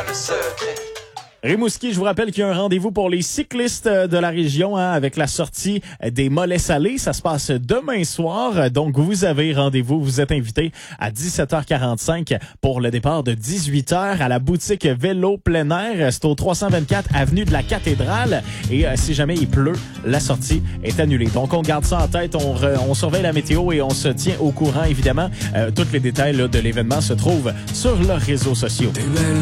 le secret. Rimouski, je vous rappelle qu'il y a un rendez-vous pour les cyclistes de la région avec la sortie des Mollets Salés. Ça se passe demain soir. Donc, vous avez rendez-vous. Vous êtes invité à 17h45 pour le départ de 18h à la boutique Vélo plein air. C'est au 324 avenue de la Cathédrale. Et si jamais il pleut, la sortie est annulée. Donc, on garde ça en tête. On surveille la météo et on se tient au courant, évidemment. Tous les détails de l'événement se trouvent sur leurs réseaux sociaux.